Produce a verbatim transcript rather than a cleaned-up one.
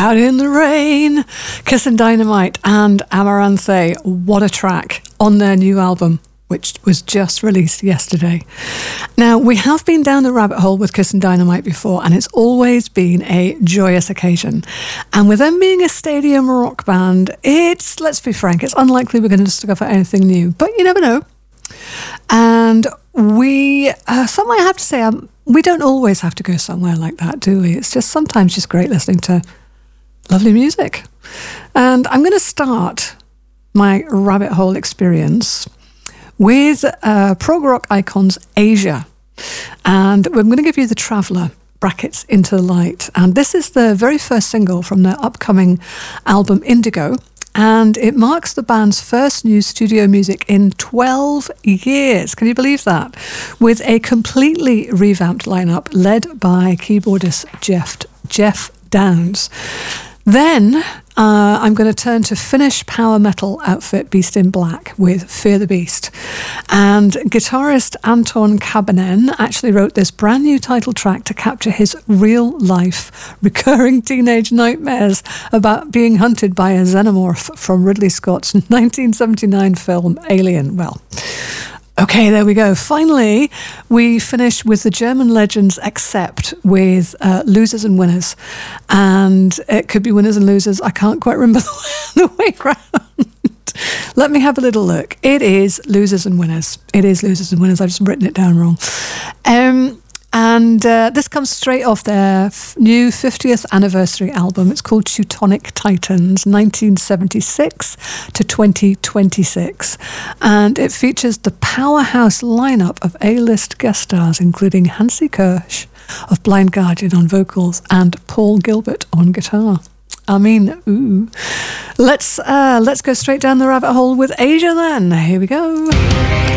Out in the Rain, Kissin' Dynamite and Amaranthe. What a track on their new album, which was just released yesterday. Now, we have been down the rabbit hole with Kissin' Dynamite before, and it's always been a joyous occasion. And with them being a stadium rock band, it's, let's be frank, it's unlikely we're going to discover anything new, but you never know. And we, uh, something I have to say, um, we don't always have to go somewhere like that, do we? It's just sometimes just great listening to lovely music. And I'm going to start my rabbit hole experience with uh, prog rock icons Asia. And we're going to give you The Traveller, brackets Into the Light. And this is the very first single from their upcoming album Indigo. And it marks the band's first new studio music in twelve years. Can you believe that? With a completely revamped lineup led by keyboardist Jeff, Jeff Downs. Then uh, I'm going to turn to Finnish power metal outfit Beast in Black with Fear the Beast. And guitarist Anton Kabanen actually wrote this brand new title track to capture his real life recurring teenage nightmares about being hunted by a xenomorph from Ridley Scott's nineteen seventy-nine film Alien. Well, okay, there we go. Finally, we finish with the German legends Accept with uh, Losers and Winners. And it could be winners and losers. I can't quite remember the way around. Let me have a little look. It is Losers and Winners. It is Losers and Winners. I've just written it down wrong. Um, and uh, this comes straight off their f- new fiftieth anniversary album. It's called Teutonic Titans, nineteen seventy-six to twenty twenty-six. And it features the powerhouse lineup of A-list guest stars, including Hansi Kirsch of Blind Guardian on vocals and Paul Gilbert on guitar. I mean, ooh. Let's, uh, let's go straight down the rabbit hole with Asia then. Here we go.